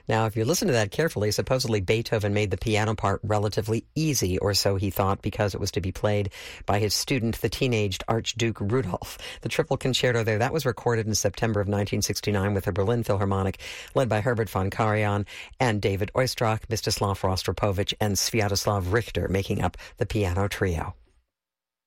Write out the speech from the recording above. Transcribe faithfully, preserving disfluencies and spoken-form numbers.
Now, if you listen to that carefully, supposedly Beethoven made the piano part relatively easy, or so he thought, because it was to be played by his student, the teenaged Archduke Rudolph. The triple concerto there, that was recorded in September of nineteen sixty-nine with the Berlin Philharmonic, led by Herbert von Karajan and David Oistrakh, Mstislav Rostropovich, and Sviatoslav Richter, making up the piano trio.